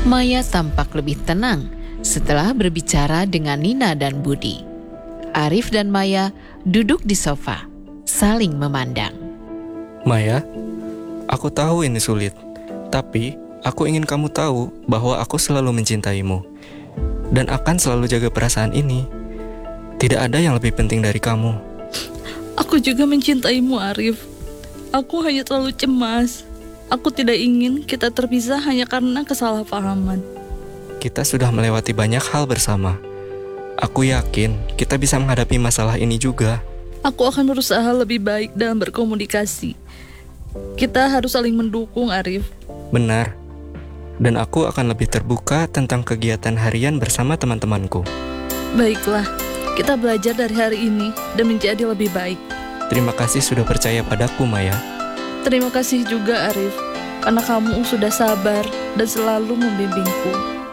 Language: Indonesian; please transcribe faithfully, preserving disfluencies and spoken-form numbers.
Maya tampak lebih tenang setelah berbicara dengan Nina dan Budi. Arif dan Maya duduk di sofa, saling memandang. Maya, aku tahu ini sulit, tapi aku ingin kamu tahu bahwa aku selalu mencintaimu dan akan selalu jaga perasaan ini. Tidak ada yang lebih penting dari kamu. Aku juga mencintaimu, Arif. Aku hanya terlalu cemas. Aku tidak ingin kita terpisah hanya karena kesalahpahaman. Kita sudah melewati banyak hal bersama. Aku yakin kita bisa menghadapi masalah ini juga. Aku akan berusaha lebih baik dalam berkomunikasi. Kita harus saling mendukung, Arif. Benar. Dan aku akan lebih terbuka tentang kegiatan harian bersama teman-temanku. Baiklah, kita belajar dari hari ini dan menjadi lebih baik. Terima kasih sudah percaya padaku, Maya. Terima kasih juga, Arif, karena kamu sudah sabar dan selalu membimbingku.